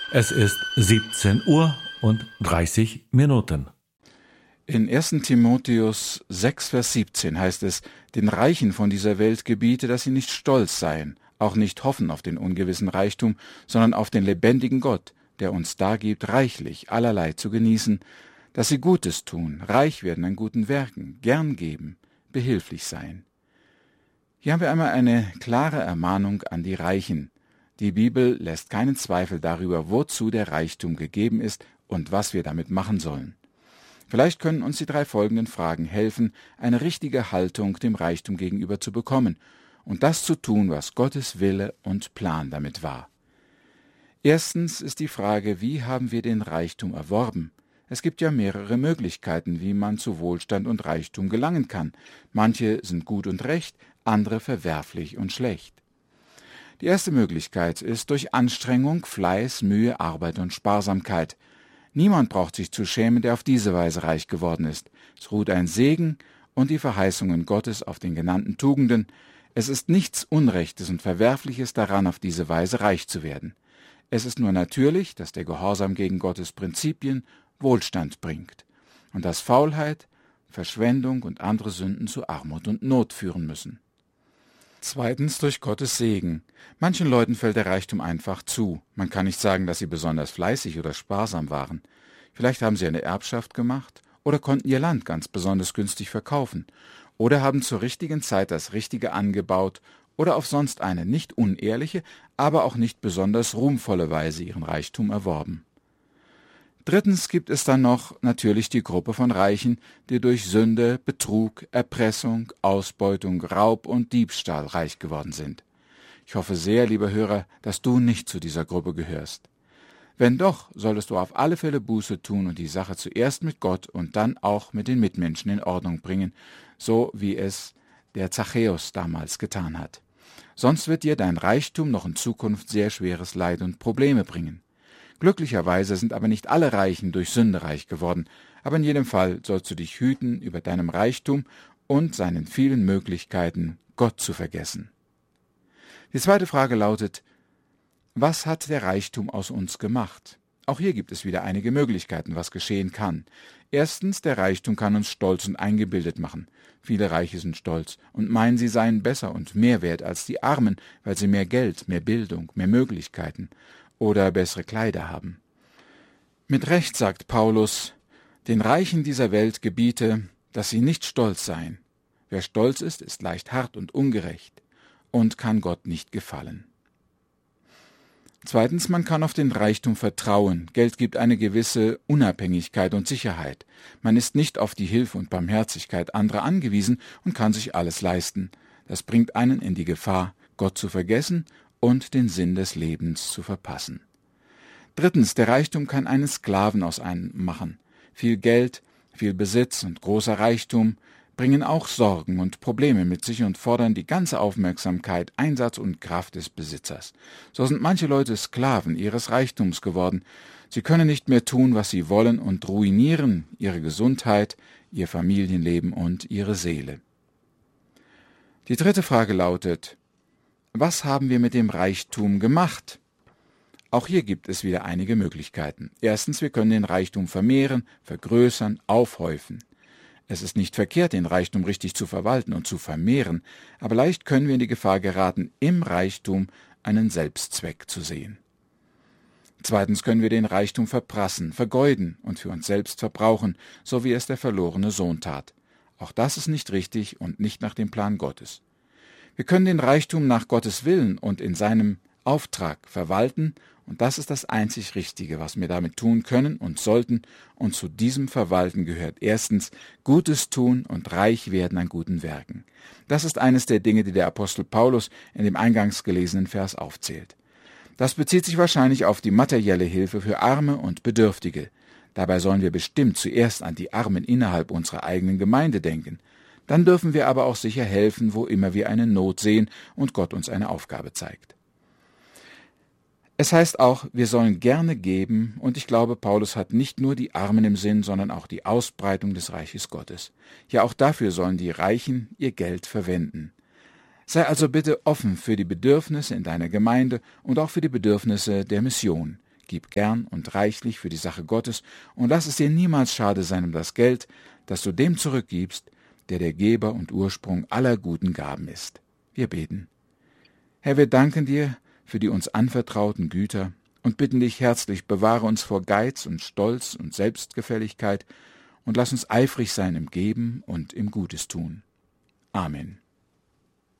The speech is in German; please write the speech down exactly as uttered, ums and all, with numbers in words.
Es ist siebzehn Uhr und dreißig Minuten. In ersten Timotheus sechs, Vers siebzehn heißt es, den Reichen von dieser Welt gebiete, dass sie nicht stolz seien, auch nicht hoffen auf den ungewissen Reichtum, sondern auf den lebendigen Gott, der uns dargibt, reichlich allerlei zu genießen, dass sie Gutes tun, reich werden an guten Werken, gern geben, behilflich seien. Hier haben wir einmal eine klare Ermahnung an die Reichen. Die Bibel lässt keinen Zweifel darüber, wozu der Reichtum gegeben ist und was wir damit machen sollen. Vielleicht können uns die drei folgenden Fragen helfen, eine richtige Haltung dem Reichtum gegenüber zu bekommen und das zu tun, was Gottes Wille und Plan damit war. Erstens ist die Frage, wie haben wir den Reichtum erworben? Es gibt ja mehrere Möglichkeiten, wie man zu Wohlstand und Reichtum gelangen kann. Manche sind gut und recht, andere verwerflich und schlecht. Die erste Möglichkeit ist durch Anstrengung, Fleiß, Mühe, Arbeit und Sparsamkeit. Niemand braucht sich zu schämen, der auf diese Weise reich geworden ist. Es ruht ein Segen und die Verheißungen Gottes auf den genannten Tugenden. Es ist nichts Unrechtes und Verwerfliches daran, auf diese Weise reich zu werden. Es ist nur natürlich, dass der Gehorsam gegen Gottes Prinzipien Wohlstand bringt und dass Faulheit, Verschwendung und andere Sünden zu Armut und Not führen müssen. Zweitens durch Gottes Segen. Manchen Leuten fällt der Reichtum einfach zu. Man kann nicht sagen, dass sie besonders fleißig oder sparsam waren. Vielleicht haben sie eine Erbschaft gemacht oder konnten ihr Land ganz besonders günstig verkaufen oder haben zur richtigen Zeit das Richtige angebaut oder auf sonst eine nicht unehrliche, aber auch nicht besonders ruhmvolle Weise ihren Reichtum erworben. Drittens gibt es dann noch natürlich die Gruppe von Reichen, die durch Sünde, Betrug, Erpressung, Ausbeutung, Raub und Diebstahl reich geworden sind. Ich hoffe sehr, lieber Hörer, dass du nicht zu dieser Gruppe gehörst. Wenn doch, solltest du auf alle Fälle Buße tun und die Sache zuerst mit Gott und dann auch mit den Mitmenschen in Ordnung bringen, so wie es der Zachäus damals getan hat. Sonst wird dir dein Reichtum noch in Zukunft sehr schweres Leid und Probleme bringen. Glücklicherweise sind aber nicht alle Reichen durch Sünde reich geworden, aber in jedem Fall sollst du dich hüten, über deinem Reichtum und seinen vielen Möglichkeiten Gott zu vergessen. Die zweite Frage lautet, was hat der Reichtum aus uns gemacht? Auch hier gibt es wieder einige Möglichkeiten, was geschehen kann. Erstens, der Reichtum kann uns stolz und eingebildet machen. Viele Reiche sind stolz und meinen, sie seien besser und mehr wert als die Armen, weil sie mehr Geld, mehr Bildung, mehr Möglichkeiten oder bessere Kleider haben. Mit Recht sagt Paulus, den Reichen dieser Welt gebiete, dass sie nicht stolz seien. Wer stolz ist, ist leicht hart und ungerecht und kann Gott nicht gefallen. Zweitens, man kann auf den Reichtum vertrauen. Geld gibt eine gewisse Unabhängigkeit und Sicherheit. Man ist nicht auf die Hilfe und Barmherzigkeit anderer angewiesen und kann sich alles leisten. Das bringt einen in die Gefahr, Gott zu vergessen und den Sinn des Lebens zu verpassen. Drittens, der Reichtum kann einen Sklaven aus einem machen. Viel Geld, viel Besitz und großer Reichtum bringen auch Sorgen und Probleme mit sich und fordern die ganze Aufmerksamkeit, Einsatz und Kraft des Besitzers. So sind manche Leute Sklaven ihres Reichtums geworden. Sie können nicht mehr tun, was sie wollen und ruinieren ihre Gesundheit, ihr Familienleben und ihre Seele. Die dritte Frage lautet, was haben wir mit dem Reichtum gemacht? Auch hier gibt es wieder einige Möglichkeiten. Erstens, wir können den Reichtum vermehren, vergrößern, aufhäufen. Es ist nicht verkehrt, den Reichtum richtig zu verwalten und zu vermehren, aber leicht können wir in die Gefahr geraten, im Reichtum einen Selbstzweck zu sehen. Zweitens können wir den Reichtum verprassen, vergeuden und für uns selbst verbrauchen, so wie es der verlorene Sohn tat. Auch das ist nicht richtig und nicht nach dem Plan Gottes. Wir können den Reichtum nach Gottes Willen und in seinem Auftrag verwalten, und das ist das einzig Richtige, was wir damit tun können und sollten, und zu diesem Verwalten gehört erstens Gutes tun und reich werden an guten Werken. Das ist eines der Dinge, die der Apostel Paulus in dem eingangs gelesenen Vers aufzählt. Das bezieht sich wahrscheinlich auf die materielle Hilfe für Arme und Bedürftige. Dabei sollen wir bestimmt zuerst an die Armen innerhalb unserer eigenen Gemeinde denken. Dann dürfen wir aber auch sicher helfen, wo immer wir eine Not sehen und Gott uns eine Aufgabe zeigt. Es heißt auch, wir sollen gerne geben, und ich glaube, Paulus hat nicht nur die Armen im Sinn, sondern auch die Ausbreitung des Reiches Gottes. Ja, auch dafür sollen die Reichen ihr Geld verwenden. Sei also bitte offen für die Bedürfnisse in deiner Gemeinde und auch für die Bedürfnisse der Mission. Gib gern und reichlich für die Sache Gottes und lass es dir niemals schade sein um das Geld, das du dem zurückgibst, der der Geber und Ursprung aller guten Gaben ist. Wir beten. Herr, wir danken dir für die uns anvertrauten Güter und bitten dich herzlich, bewahre uns vor Geiz und Stolz und Selbstgefälligkeit und lass uns eifrig sein im Geben und im Gutes tun. Amen.